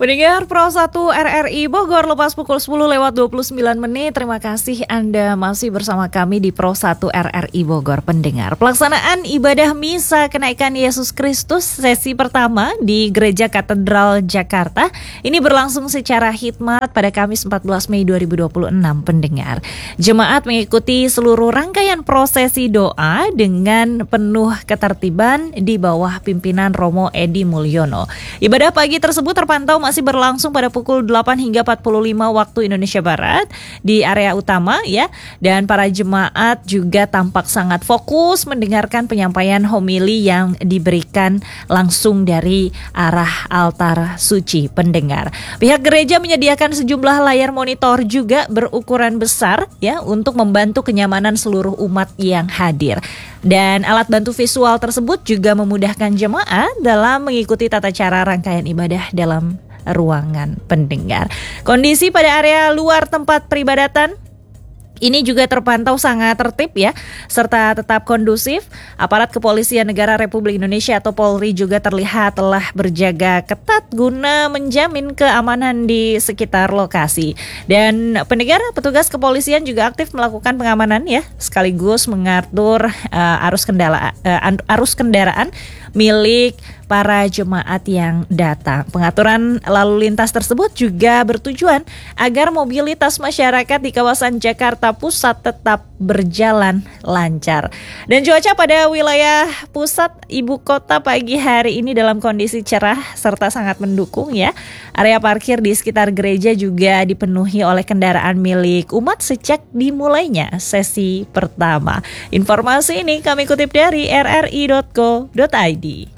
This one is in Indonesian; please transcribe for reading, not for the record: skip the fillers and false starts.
Pendengar Pro 1 RRI Bogor lepas pukul 10:29. Terima kasih Anda masih bersama kami di Pro 1 RRI Bogor. Pendengar, pelaksanaan ibadah misa kenaikan Yesus Kristus sesi pertama di Gereja Katedral Jakarta ini berlangsung secara khidmat pada Kamis 14 Mei 2026. Pendengar, jemaat mengikuti seluruh rangkaian prosesi doa dengan penuh ketertiban di bawah pimpinan Romo Edi Mulyono. Ibadah pagi tersebut terpantau masih berlangsung pada pukul 8 hingga 45 waktu Indonesia Barat di area utama ya. Dan para jemaat juga tampak sangat fokus mendengarkan penyampaian homili yang diberikan langsung dari arah altar suci. Pendengar, pihak gereja menyediakan sejumlah layar monitor juga berukuran besar ya untuk membantu kenyamanan seluruh umat yang hadir. Dan alat bantu visual tersebut juga memudahkan jemaat dalam mengikuti tata cara rangkaian ibadah dalam ruangan. Pendengar, kondisi pada area luar tempat peribadatan ini juga terpantau sangat tertib ya, serta tetap kondusif. Aparat Kepolisian Negara Republik Indonesia atau Polri juga terlihat telah berjaga ketat guna menjamin keamanan di sekitar lokasi. Dan pendengar, petugas kepolisian juga aktif melakukan pengamanan ya, sekaligus mengatur arus kendaraan milik para jemaat yang datang. Pengaturan lalu lintas tersebut juga bertujuan agar mobilitas masyarakat di kawasan Jakarta Pusat tetap berjalan lancar. Dan cuaca pada wilayah pusat ibu kota pagi hari ini dalam kondisi cerah serta sangat mendukung ya. Area parkir di sekitar gereja juga dipenuhi oleh kendaraan milik umat sejak dimulainya sesi pertama. Informasi ini kami kutip dari rri.co.id.